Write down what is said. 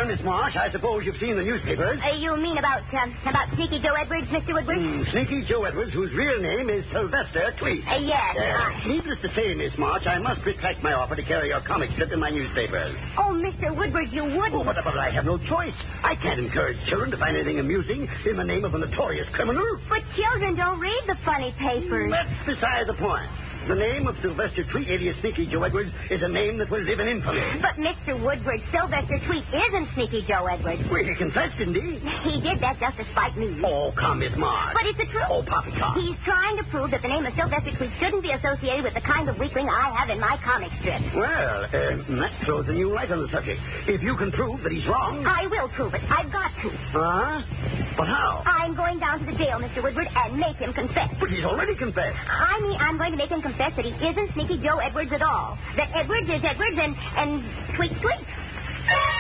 Well, Miss Marsh, I suppose you've seen the newspapers. You mean about Sneaky Joe Edwards, Mr. Woodward? Sneaky Joe Edwards, whose real name is Sylvester Tweet. Yes. Needless to say, Miss Marsh, I must retract my offer to carry your comic strip in my newspapers. Oh, Mr. Woodward, you wouldn't. Oh, but I have no choice. I can't encourage children to find anything amusing in the name of a notorious criminal. But children don't read the funny papers. That's beside the point. The name of Sylvester Tweet, alias Sneaky Joe Edwards, is a name that will live in infamy. But Mr. Woodward, Sylvester Tweet isn't Sneaky Joe Edwards. Well, he confessed, didn't he? He did that just to spite me. Oh, come, Miss Marsh. But it's the truth. Oh, poppycock. He's trying to prove that the name of Sylvester Tweet shouldn't be associated with the kind of weakling I have in my comic strip. Well, that throws a new light on the subject. If you can prove that he's wrong... I will prove it. I've got to. But how? I'm going down to the jail, Mr. Woodward, and make him confess. But he's already confessed. I mean, I'm going to make him confess that he isn't Sneaky Joe Edwards at all. That Edwards is Edwards and Tweet Tweet.